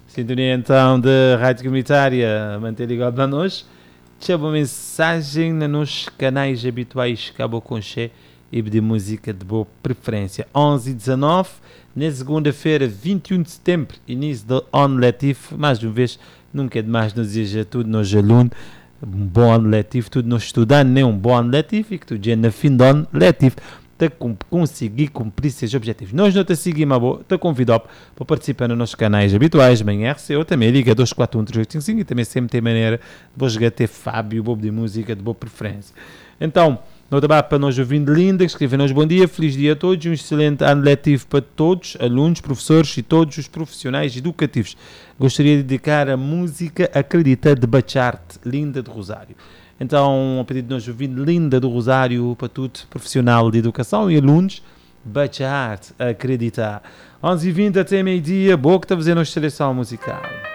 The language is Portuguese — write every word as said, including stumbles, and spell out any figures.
Sintonia então de Rádio Comunitária, manter ligado a nós. Deixa uma mensagem nos canais habituais Cabo Conché e de música de boa preferência. onze e dezanove, na segunda-feira, vinte e um de setembro, início do ano letivo. Mais uma vez, nunca é demais nos desejar tudo nos alunos. Um bom ano letivo, tudo nos estudantes, nem um bom ano letivo e que tudo é no fim do ano letivo. Te conseguir cumprir esses objetivos. Nós não te seguimos, te convido para participar nos nossos canais habituais, amanhã R C, ou também liga dois quatro um três oito cinco cinco e também sempre tem maneira de vos ter Fábio, bobo de música, de boa preferência. Então, não dá para nós ouvindo linda, escrevendo-nos bom dia, feliz dia a todos, um excelente ano letivo para todos, alunos, professores e todos os profissionais educativos. Gostaria de dedicar a música Acredita de Bacharte, Linda de Rosário. Então, a pedido de nós ouvindo Linda do Rosário para tudo, profissional de educação e alunos, Bacharte, Acreditar. onze e vinte até meio-dia, boa que está fazendo a seleção musical.